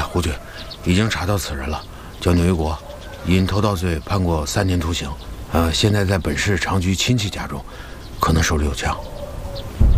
胡局，已经查到此人了，叫牛一国，因偷盗罪判过3年徒刑。现在在本市长居亲戚家中，可能手里有枪。